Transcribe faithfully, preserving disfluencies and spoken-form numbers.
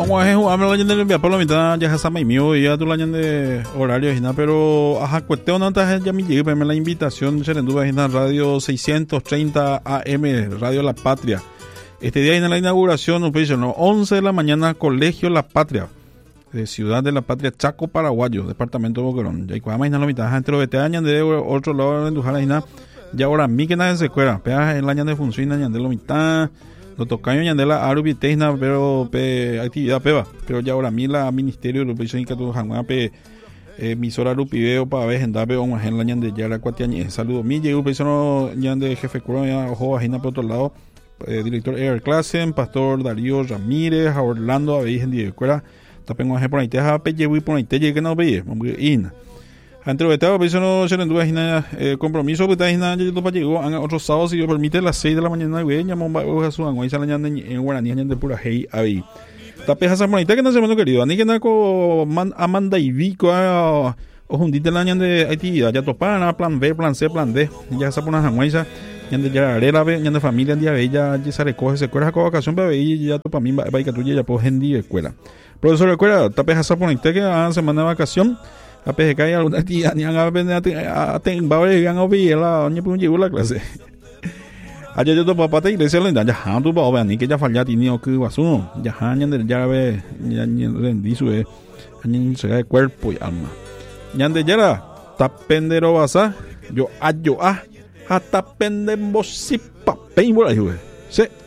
Como es jugarme la gente de por la mitad ya se me mío y ya tú la de horario y nada, pero ajá, cuesteo no te ya me llegué para la invitación Serendúa en Radio seiscientos treinta A M, Radio La Patria. Este día en la inauguración, nos dice, ¿no? once de la mañana, Colegio La Patria, de Ciudad de La Patria, Chaco, Paraguayo, Departamento de Boquerón. Ya cuando la mitad entre los veteranos de otro lado de Endujara y nada, ya ahora mí que nada se cuera, pega el año de función y de la mitad. Lo tocaño y la arbitreina pero pe actividad peba pero ya ahora mí la ministerio lo piso en que tu jangua pe emisora lupiveo para ver gente pe on en la ñande ya la cuatiañe saludo mi llegó piso no ñande jefe curo ya ojo agina por otro lado eh, director Air Classen pastor Darío Ramírez Orlando a en de escuela tapengo por ahí te ha pe llevo por ahí te llegue no ve in entre vetado piso no se rendúa agina compromiso pues agina yo para llegó a otros sábados si yo permite las seis de la mañana güey llamo a su angüe esa la ñande en guaraní ñande pura hey ahí tapeja esa monita que no se me querido ani que naco Amanda y Vico o hundite la ñande actividad ya topan plan B plan C plan D ya esa por una angüe ñande ya arela ve ñande familia día ella ya se recoge se cuela con vacación bebé y ya topa mí va que tuya ya por en día escuela profesor de escuela tapeja esa monita que a semana de vacación a P G K y alguna tía ni han aprendido a tener a han oído la ni por llegó la clase ayer yo tu papá te iglesia le dan ya han tu papá ni que ya falla tiene que guasu ya han de ya ve ya ni rendí su es ni se de cuerpo y alma ya de ya tapendero basa yo ayo a hasta penden bosipa pein por ahí güey sí